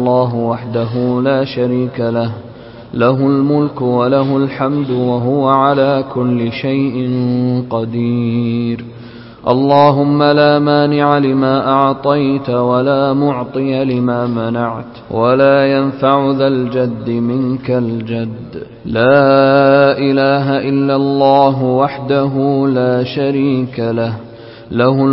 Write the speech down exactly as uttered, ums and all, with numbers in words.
الله وحده لا شريك له، له الملك وله الحمد وهو على كل شيء قدير. اللهم لا مانع لما أعطيت ولا معطي لما منعت ولا ينفع ذا الجد منك الجد. لا إله إلا الله وحده لا شريك له، له